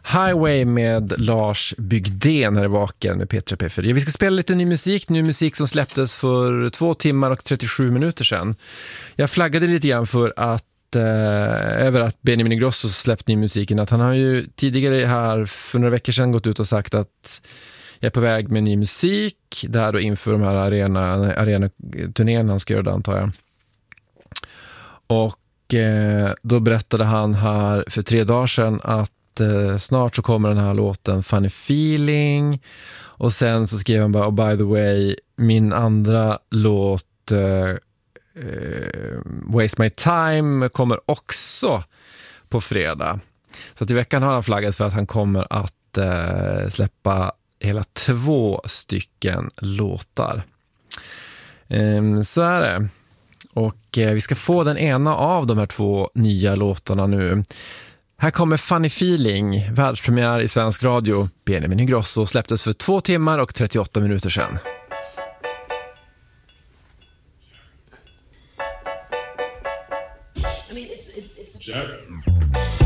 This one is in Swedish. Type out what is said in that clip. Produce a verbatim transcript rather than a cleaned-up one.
Highway med Lars Bygden här i Vaken med P tre P fyra. Vi ska spela lite ny musik, ny musik som släpptes för två timmar och trettiosju minuter sedan. Jag flaggade lite grann för att eh, över att Benjamin Ingrosso släppt ny musiken, att han har ju tidigare här för några veckor sedan gått ut och sagt att jag är på väg med ny musik, det här då inför de här arena, arena-turnén han ska göra, antar jag. Och eh, då berättade han här för tre dagar sedan att eh, snart så kommer den här låten Funny Feeling, och sen så skrev han bara, oh, by the way, min andra låt eh, eh, Waste My Time kommer också på fredag. Så att i veckan har han flaggat för att han kommer att eh, släppa hela två stycken låtar. Ehm, så är det. Och eh, vi ska få den ena av de här två nya låtarna nu. Här kommer Funny Feeling, världspremiär i svensk radio. Benjamin Ingrosso släpptes för två timmar och trettioåtta minuter sedan. I mean, it's, it's, it's a...